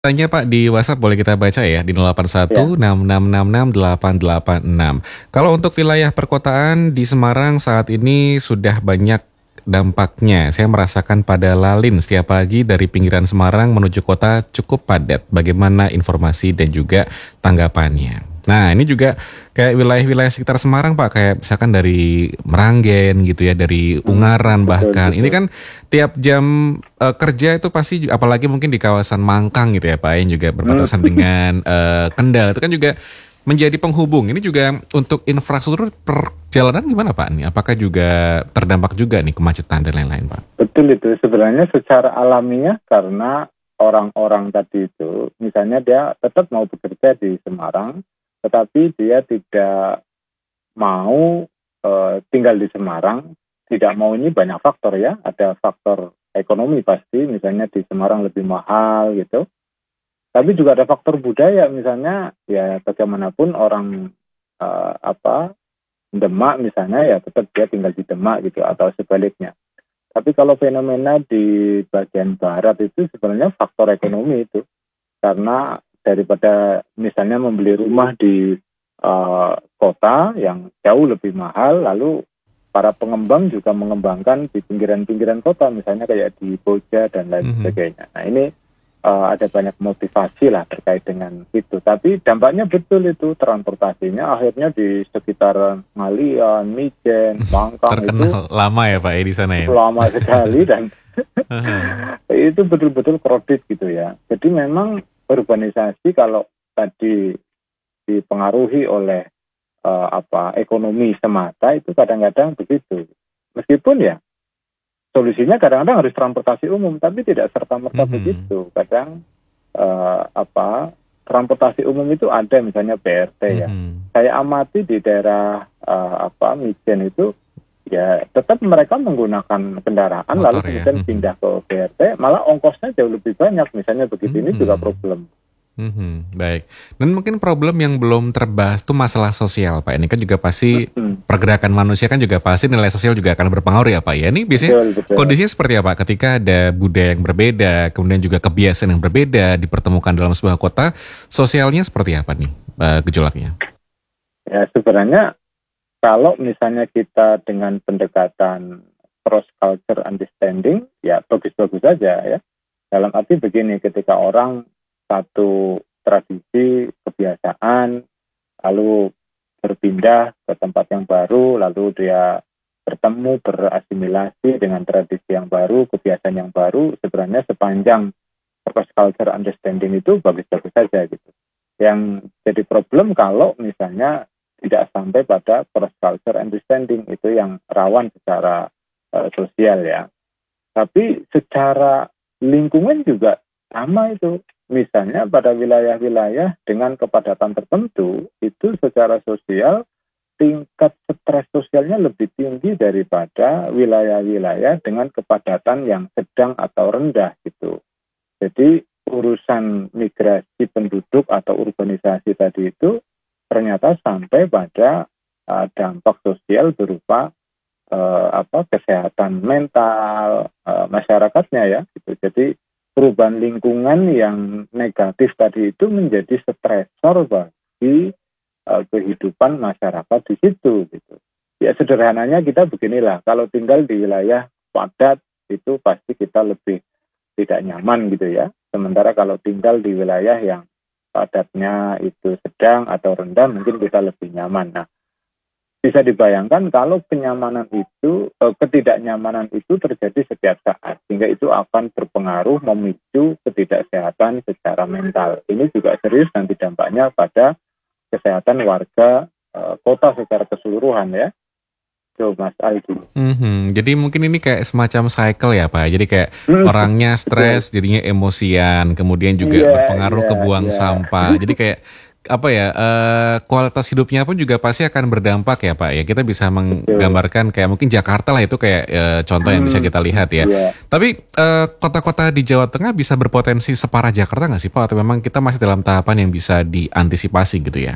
Tanya Pak di WhatsApp boleh kita baca ya di Ya, 0816666886. Kalau untuk wilayah perkotaan di Semarang saat ini sudah banyak dampaknya. Saya merasakan pada lalin setiap pagi dari pinggiran Semarang menuju kota cukup padat. Bagaimana informasi dan juga tanggapannya? Nah, ini juga kayak wilayah-wilayah sekitar Semarang Pak, kayak misalkan dari Meranggen gitu ya, dari Ungaran betul bahkan. Ini betul. kan tiap jam kerja itu pasti apalagi mungkin di kawasan Mangkang gitu ya Pak, yang juga Hmm, berbatasan dengan Kendal itu kan juga menjadi penghubung. Ini juga untuk infrastruktur perjalanan gimana Pak nih? Apakah juga terdampak juga nih kemacetan dan lain-lain Pak? betul itu. Sebenarnya secara alamiah karena orang-orang tadi itu, misalnya dia tetap mau bekerja di Semarang, tetapi dia tidak mau tinggal di Semarang. Tidak mau ini banyak faktor ya. Ada faktor ekonomi pasti, misalnya di Semarang lebih mahal gitu. Tapi juga ada faktor budaya, misalnya ya bagaimanapun orang apa Demak misalnya ya tetap dia tinggal di Demak gitu atau sebaliknya. Tapi kalau fenomena di bagian barat itu sebenarnya faktor ekonomi itu karena daripada misalnya membeli rumah di kota yang jauh lebih mahal, lalu para pengembang juga mengembangkan di pinggiran-pinggiran kota, misalnya kayak di Boja dan lain Mhm. sebagainya. Nah ini ada banyak motivasi lah terkait dengan itu. Tapi dampaknya betul itu transportasinya akhirnya di sekitar Ngalian, Mijen, Mangkang itu Terkenal lama ya Pak ya di sana ya. lama sekali dan Aha. itu betul-betul kredit gitu ya. Jadi memang urbanisasi kalau tadi dipengaruhi oleh ekonomi semata itu kadang-kadang begitu. Meskipun ya solusinya kadang-kadang harus transportasi umum, tapi tidak serta-merta Mhm. begitu. Kadang transportasi umum itu ada misalnya BRT ya. Mhm. Saya amati di daerah Mijen itu ya tetap mereka menggunakan kendaraan lalu Motor ya. kemudian Mhm. pindah ke BRT, malah ongkosnya jauh lebih banyak. Misalnya begitu ini juga Mhm. problem. Mhm, baik. Dan mungkin problem yang belum terbahas tuh masalah sosial, Pak. Ini kan juga pasti Mm-mm. pergerakan manusia kan juga pasti nilai sosial juga akan berpengaruh ya, Pak. Ya, ini biasanya Betul betul. kondisinya seperti apa? Ketika ada budaya yang berbeda, kemudian juga kebiasaan yang berbeda dipertemukan dalam sebuah kota, sosialnya seperti apa nih gejolaknya? Ya sebenarnya kalau misalnya kita dengan pendekatan cross culture understanding, ya bagus-bagus saja ya. Dalam arti begini, ketika orang satu tradisi, kebiasaan, lalu berpindah ke tempat yang baru, lalu dia bertemu, berasimilasi dengan tradisi yang baru, kebiasaan yang baru, sebenarnya sepanjang cross culture understanding itu bagus-bagus saja gitu. Yang jadi problem kalau misalnya tidak sampai pada cross culture understanding, itu yang rawan secara sosial ya. Tapi secara lingkungan juga sama itu. Misalnya pada wilayah-wilayah dengan kepadatan tertentu, itu secara sosial tingkat stres sosialnya lebih tinggi daripada wilayah-wilayah dengan kepadatan yang sedang atau rendah gitu. Jadi urusan migrasi penduduk atau urbanisasi tadi itu ternyata sampai pada dampak sosial berupa kesehatan mental masyarakatnya ya gitu. Jadi perubahan lingkungan yang negatif tadi itu menjadi stresor bagi kehidupan masyarakat di situ gitu. Ya sederhananya kita beginilah, kalau tinggal di wilayah padat itu pasti kita lebih tidak nyaman gitu ya. Sementara kalau tinggal di wilayah yang padatnya itu sedang atau rendah mungkin kita lebih nyaman. Nah, bisa dibayangkan kalau ketidaknyamanan itu terjadi setiap saat, sehingga itu akan berpengaruh memicu ketidaksehatan secara mental. Ini juga serius nanti dampaknya pada kesehatan warga kota secara keseluruhan ya. Itu Mas Aldi. Mhm, jadi mungkin ini kayak semacam cycle ya Pak. Jadi kayak orangnya Betul. stres, jadinya emosian, kemudian juga Iya, berpengaruh iya, ke buang iya. sampah. Jadi kayak apa ya, kualitas hidupnya pun juga pasti akan berdampak ya Pak ya. Kita bisa Betul. menggambarkan kayak mungkin Jakarta lah itu kayak contoh yang bisa kita lihat ya. Iya. Tapi kota-kota di Jawa Tengah bisa berpotensi separah Jakarta nggak sih Pak? Atau memang kita masih dalam tahapan yang bisa diantisipasi gitu ya?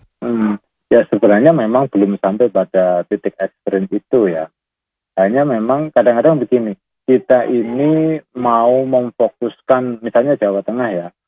Ya sebenarnya memang belum sampai pada titik ekstrim itu ya. Hanya memang kadang-kadang begini, kita ini mau memfokuskan misalnya Jawa Tengah ya,